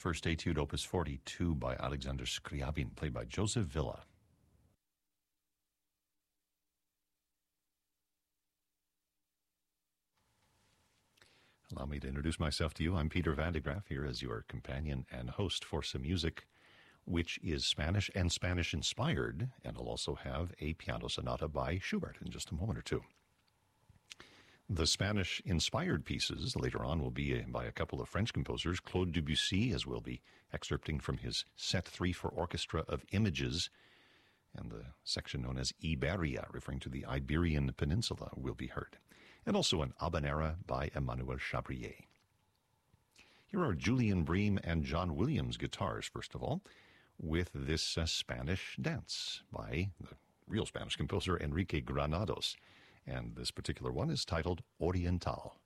First Etude, Opus 42 by Alexander Scriabin, played by Joseph Villa. Allow me to introduce myself to you. I'm Peter Van de Graaf, here as your companion and host for some music which is Spanish and Spanish-inspired, and I'll also have a piano sonata by Schubert in just a moment or two. The Spanish-inspired pieces later on will be by a couple of French composers, Claude Debussy, as we'll be excerpting from his Set 3 for Orchestra of Images, and the section known as Iberia, referring to the Iberian Peninsula, will be heard. And also an habanera by Emmanuel Chabrier. Here are Julian Bream and John Williams guitars, first of all, with this Spanish dance by the real Spanish composer Enrique Granados. And this particular one is titled Oriental.